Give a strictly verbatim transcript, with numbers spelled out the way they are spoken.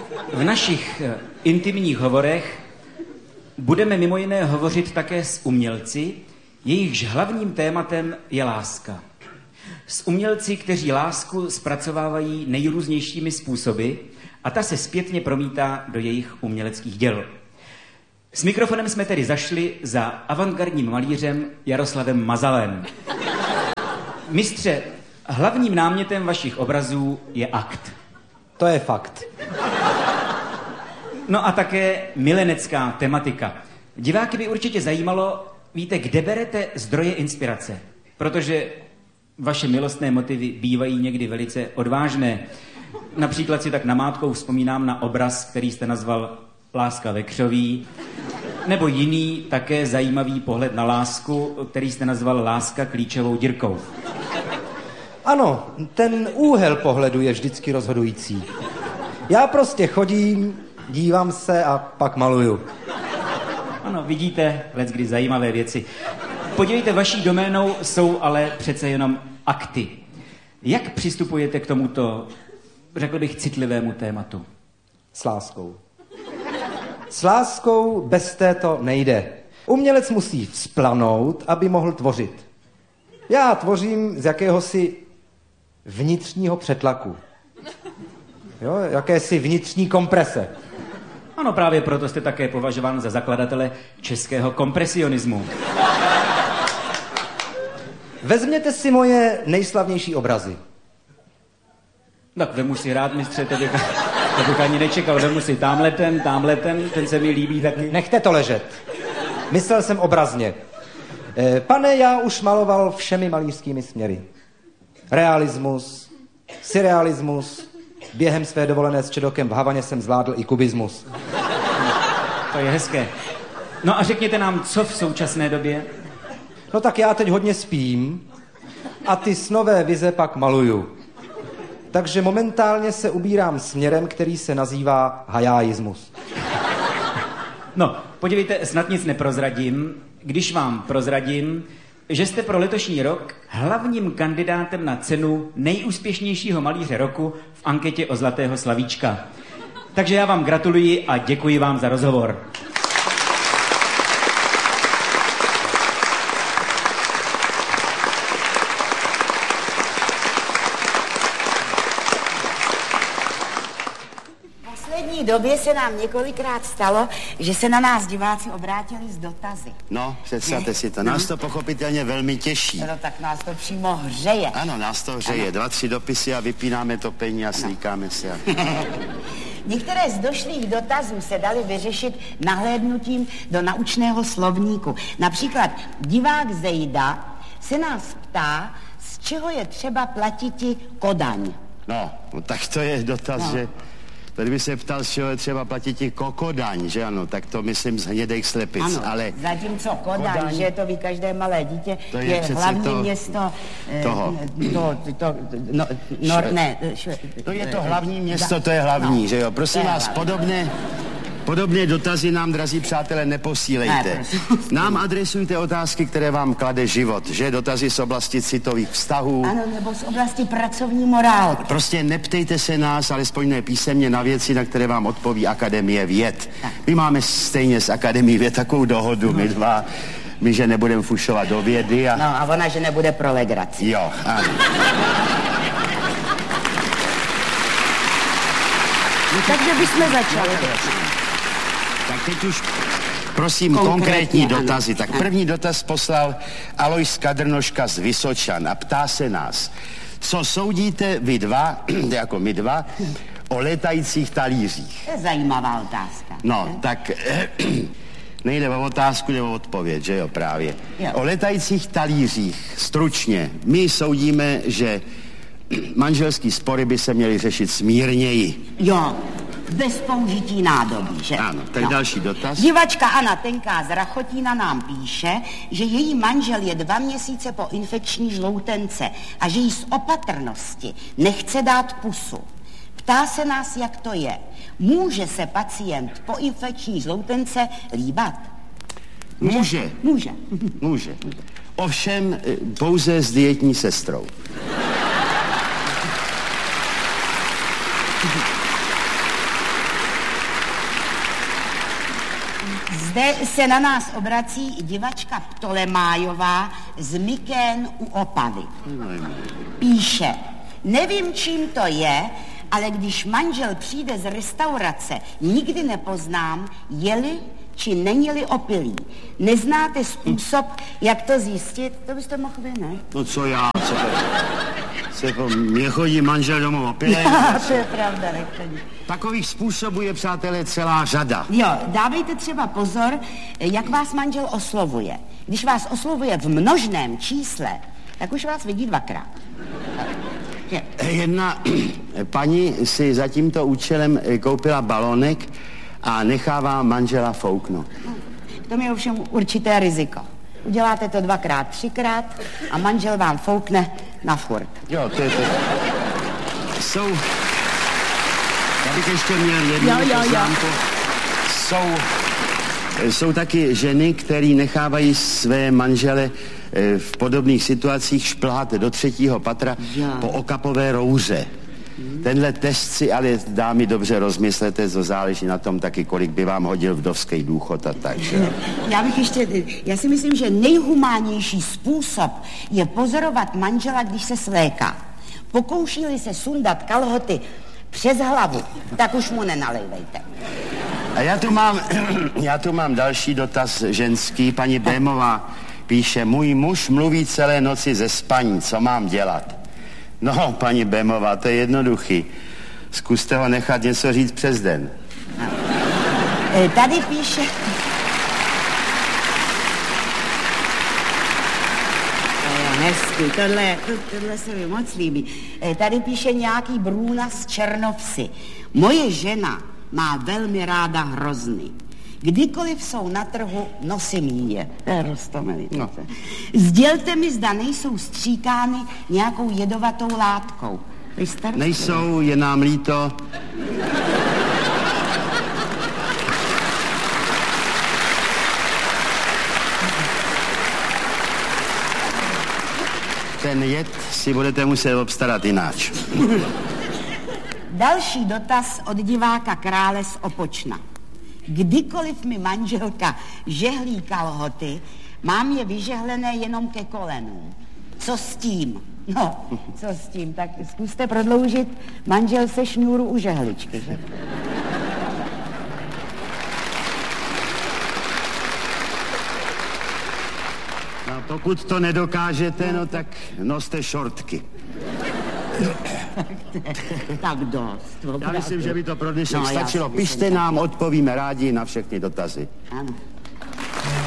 V našich intimních hovorech budeme mimo jiné hovořit také s umělci, jejichž hlavním tématem je láska. S umělci, kteří lásku zpracovávají nejrůznějšími způsoby a ta se zpětně promítá do jejich uměleckých děl. S mikrofonem jsme tedy zašli za avantgardním malířem Jaroslavem Mazalem. Mistře, hlavním námětem vašich obrazů je akt. To je fakt. No a také milenecká tematika. Diváky by určitě zajímalo, víte, kde berete zdroje inspirace, protože vaše milostné motivy bývají někdy velice odvážné. Například si tak namátkou vzpomínám na obraz, který jste nazval Láska ve křoví, nebo jiný také zajímavý pohled na lásku, který jste nazval Láska klíčovou dírkou. Ano, ten úhel pohledu je vždycky rozhodující. Já prostě chodím, dívám se a pak maluju. Ano, vidíte, leckdy zajímavé věci. Podívejte, vaší doménou jsou ale přece jenom akty. Jak přistupujete k tomuto, řekl bych, citlivému tématu? S láskou. S láskou bez této nejde. Umělec musí vzplanout, aby mohl tvořit. Já tvořím z jakéhosi vnitřního přetlaku. Jo, jakési vnitřní komprese. Ano, právě proto jste také považován za zakladatele českého kompresionismu. Vezměte si moje nejslavnější obrazy. Tak vemu si rád, mistře, to bych, to bych ani nečekal. Vemu si támhle ten, támhle ten, ten se mi líbí taky. Nechte to ležet. Myslel jsem obrazně. E, pane, já už maloval všemi malířskými směry. Realismus, surrealismus, během své dovolené s Čedokem v Havaně jsem zvládl i kubismus. To je hezké. No a řekněte nám, co v současné době? No tak já teď hodně spím a ty snové vize pak maluju. Takže momentálně se ubírám směrem, který se nazývá hajáismus. No, podívejte, snad nic neprozradím, když vám prozradím, že jste pro letošní rok hlavním kandidátem na cenu nejúspěšnějšího malíře roku v anketě o Zlatého slavíčka. Takže já vám gratuluji a děkuji vám za rozhovor. V době se nám několikrát stalo, že se na nás diváci obrátili s dotazy. No, představte si to. Nás to pochopitelně velmi těší. No tak nás to přímo hřeje. Ano, nás to hřeje. Ano. Dva, tři dopisy a vypínáme topení a slíkáme se. Některé z došlých dotazů se daly vyřešit nahlédnutím do naučného slovníku. Například divák Zejda se nás ptá, z čeho je třeba platiti Kodaň. No, no tak to je dotaz, no. Že... Tady by se ptal, z čeho je třeba platit i kokodaň, že ano, tak to myslím z hnědých slepic, ano, ale... zatímco Kodaň, Kodaň, že to ví každé malé dítě, to je, je hlavní to, město... Toho. To, to, to, no, no, ne, šve, to je to hlavní město, to je hlavní, no, že jo, prosím vás, hlavní. podobné... Podobné dotazy nám, drazí přátelé, neposílejte. Ne, nám adresujte otázky, které vám klade život, že? Dotazy z oblasti citových vztahů. Ano, nebo z oblasti pracovní morálky. Prostě neptejte se nás, alespoň ne písemně, na věci, na které vám odpoví Akademie věd. My máme stejně s Akademií věd takovou dohodu, my dva, my, že nebudeme fušovat do vědy a... No a ona, že nebude pro legraci. Jo, ano. No, takže bychom začali. Tak teď už, prosím, konkrétní, konkrétní dotazy. Tak první dotaz poslal Alojz Kadrnoška z Vysočan a ptá se nás, co soudíte vy dva, jako my dva, o létajících talířích? To je zajímavá otázka. No, ne? tak nejde o otázku, jde o odpověď, že jo, právě. Jo. O létajících talířích, stručně, my soudíme, že manželský spory by se měly řešit smírněji. Jo. Bez použití nádobí, že? Ano, tak no. Další dotaz. Divačka Anna Tenká z Rachotína nám píše, že její manžel je dva měsíce po infekční žloutence a že jí z opatrnosti nechce dát pusu. Ptá se nás, jak to je. Může se pacient po infekční žloutence líbat? Může. Může. Může. Ovšem pouze s dietní sestrou. Zde se na nás obrací divačka Ptolemájová z Mykén u Opavy. Píše, nevím, čím to je, ale když manžel přijde z restaurace, nikdy nepoznám, je-li či není-li opilý. Neznáte způsob, jak to zjistit? To byste mohl vy, ne? No co já, co to? Se po mně chodí manžel domů opilý. To je pravda, nechodí. Takových způsobů je, přátelé, celá řada. Jo, dávejte třeba pozor, jak vás manžel oslovuje. Když vás oslovuje v množném čísle, tak už vás vidí dvakrát. Jedna paní si za tímto účelem koupila balonek a nechává manžela fouknout. To je ovšem určité riziko. Uděláte to dvakrát, třikrát a manžel vám foukne na furt. Jo, to je to. Jsou... Já bych ještě měl jednu jo, jo, poznámku. Jsou, jsou taky ženy, které nechávají své manžele v podobných situacích šplhat do třetího patra jo. po okapové rouře. Hmm. Tenhle test si ale dámy dobře rozmyslete, to záleží na tom taky, kolik by vám hodil vdovský důchod a tak. Že? Já bych ještě, já si myslím, že nejhumánější způsob je pozorovat manžela, když se svléká. Pokouší-li se sundat kalhoty přes hlavu, tak už mu nenalejvejte. A já tu mám, já tu mám další dotaz ženský. Paní Bémová píše, můj muž mluví celé noci ze spaní, co mám dělat? No, paní Bémová, to je jednoduchý. Zkuste ho nechat něco říct přes den. No. Tady píše... Hezky, tohle, tohle se mi moc líbí. Tady píše nějaký Brůna z Černovsy. Moje žena má velmi ráda hrozny. Kdykoliv jsou na trhu, nosím je. No. Sdělte mi, zda nejsou stříkány nějakou jedovatou látkou. Nejsou, je nám líto. Ten jed si budete muset obstarat jináč. Další dotaz od diváka Krále z Opočna. Kdykoliv mi manželka žehlí kalhoty, mám je vyžehlené jenom ke kolenům. Co s tím? No, co s tím? Tak zkuste prodloužit manžel se šňůru u žehličky. Že? No, pokud to nedokážete, no tak noste šortky. Tak dost. Já myslím, že by to pro dnešek no, stačilo. Pište nám, odpovíme rádi na všechny dotazy. Ano.